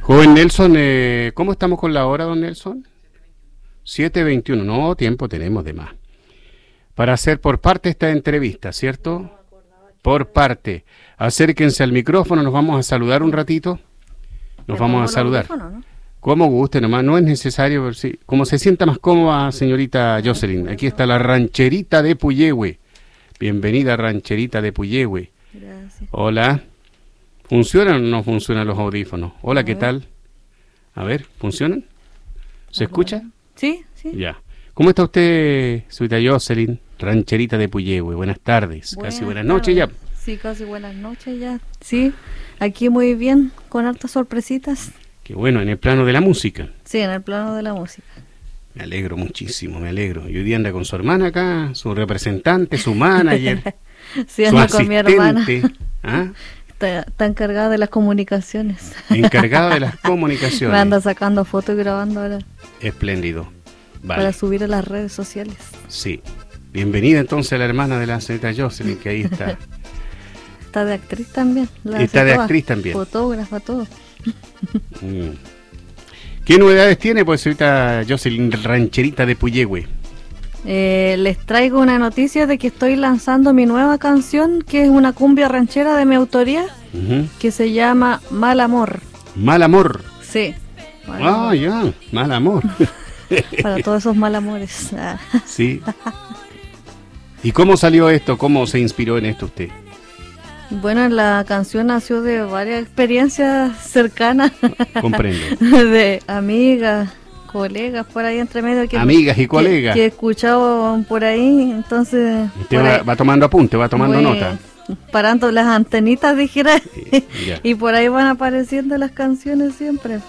Joven Nelson, ¿cómo estamos con la hora, don Nelson? 7:21. No, tiempo tenemos de más. Para hacer por parte esta entrevista, ¿cierto? Por parte. Acérquense al micrófono, nos vamos a saludar un ratito. Nos vamos a saludar. ¿No? Como guste nomás, no es necesario, pero sí. Como se sienta más cómoda, señorita Jocelyn. Aquí está la rancherita de Puyehue. Bienvenida, rancherita de Puyehue. Gracias. Hola. ¿Funcionan o no funcionan los audífonos? Hola, ¿qué tal? A ver, ¿funcionan? ¿Se escucha? Sí, sí. Ya. ¿Cómo está usted, señorita Jocelyn, rancherita de Puyehue? Buenas tardes, casi buenas noches ya. Sí, casi buenas noches ya. Sí, aquí muy bien, con hartas sorpresitas. Qué bueno, en el plano de la música. Sí, en el plano de la música. Me alegro muchísimo, me alegro. Y hoy día anda con su hermana acá, su representante, su manager, sí, su ando asistente. con mi hermana. ¿Ah? Está encargada de las comunicaciones. Encargada de las comunicaciones. Me anda sacando fotos y grabando ahora. Espléndido. Vale. Para subir a las redes sociales. Sí. Bienvenida entonces a la hermana de la señorita Jocelyn, que ahí está. Está de actriz también. Está de actriz también. Fotógrafa, todo. ¿Qué novedades tiene, pues, señorita Jocelyn, rancherita de Puyehue? Les traigo una noticia de que estoy lanzando mi nueva canción, que es una cumbia ranchera de mi autoría, que se llama Mal Amor. ¿Mal amor? Sí. Ya, mal amor. Para todos esos mal amores. Sí. ¿Y cómo salió esto? ¿Cómo se inspiró en esto usted? Bueno, la canción nació de varias experiencias cercanas. Comprendo. De amigas, colegas por ahí entre medio. Amigas y colegas. Que he escuchado por ahí, entonces... Usted va tomando apunte, va tomando nota. Parando las antenitas, dijera. Ya. Y por ahí van apareciendo las canciones siempre.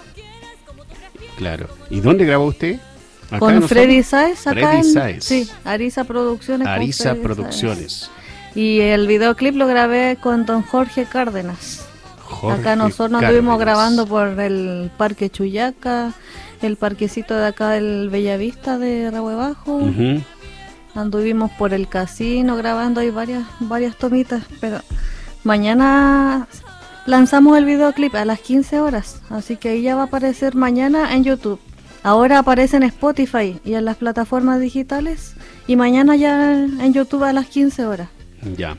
Claro. ¿Y dónde grabó usted? Con Freddy Sáez, acá Freddy Sáez. Sí, Arisa Producciones. Arisa Producciones. Sáez. Y el videoclip lo grabé con don Jorge Cárdenas. Acá nosotros estuvimos grabando por el Parque Chuyaca, el parquecito de acá del Bellavista de Rahuebajo. Anduvimos por el casino grabando, hay varias tomitas, pero mañana lanzamos el videoclip a las 15 horas, así que ahí ya va a aparecer mañana en YouTube. Ahora aparece en Spotify y en las plataformas digitales, y mañana ya en YouTube a las 15 horas. Ya.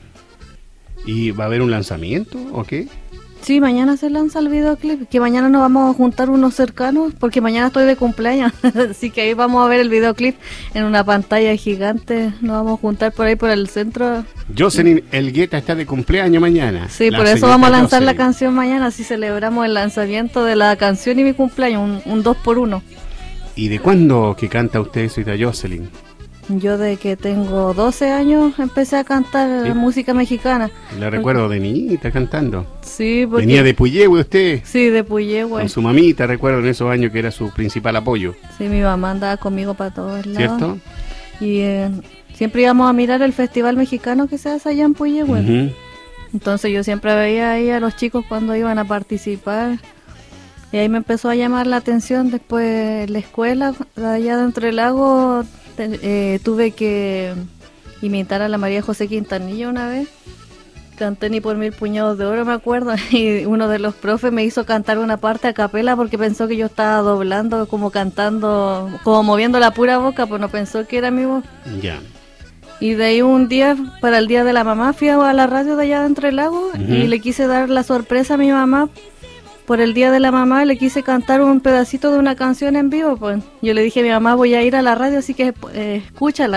¿Y va a haber un lanzamiento o qué? Sí, mañana se lanza el videoclip, que mañana nos vamos a juntar unos cercanos, porque mañana estoy de cumpleaños, así que ahí vamos a ver el videoclip en una pantalla gigante, nos vamos a juntar por ahí por el centro. Jocelyn Elgueta está de cumpleaños mañana. Sí, por eso vamos a lanzar la canción mañana, así celebramos el lanzamiento de la canción y mi cumpleaños, un 2x1. ¿Y de cuándo que canta usted, señorita Jocelyn? Yo de que tengo 12 años empecé a cantar música mexicana. La recuerdo de niñita cantando. Sí, porque... ¿Venía de Puyehue usted? Sí, de Puyehue. Con su mamita, recuerdo en esos años que era su principal apoyo. Sí, mi mamá andaba conmigo para todos lados. ¿Cierto? Y siempre íbamos a mirar el festival mexicano que se hace allá en Puyehue. Entonces yo siempre veía ahí a los chicos cuando iban a participar. Y ahí me empezó a llamar la atención. Después la escuela, allá dentro del lago... tuve que imitar a la María José Quintanilla una vez. Canté Ni por mil puñados de oro, me acuerdo. Y uno de los profes me hizo cantar una parte a capela porque pensó que yo estaba doblando, como cantando, como moviendo la pura boca, pues no pensó que era mi voz. Ya. Y de ahí un día, para el Día de la Mamá, fui a la radio de allá dentro del lago y le quise dar la sorpresa a mi mamá. Por el Día de la Mamá le quise cantar un pedacito de una canción en vivo, pues yo le dije a mi mamá, voy a ir a la radio, así que escúchala.